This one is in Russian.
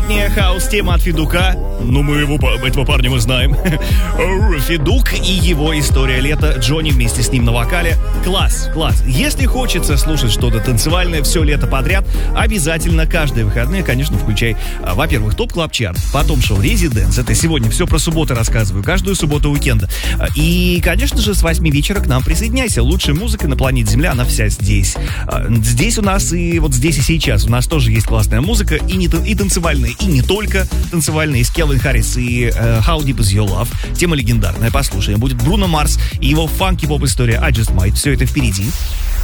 летняя хаус-тема от Федука. Ну, этого парня мы знаем. Федук и его история лета. Джонни вместе с ним на вокале. Класс. Если хочется слушать что-то танцевальное все лето подряд, обязательно каждые выходные, конечно, включай, во-первых, ТОП Клаб Чарт, потом шоу Резиденс. Это сегодня все про субботы рассказываю, каждую субботу уикенда. И, конечно же, с 8 вечера к нам присоединяйся. Лучшая музыка на планете Земля, она вся здесь. Здесь у нас и вот здесь и сейчас у нас тоже есть классная музыка, и танцевальная, и не только танцевальная. Из Келвин Харрис и How Deep Is Your Love. Тема легендарная, послушаем. Будет Бруно Марс и его фанки-поп-история I Just Might. Все это впереди.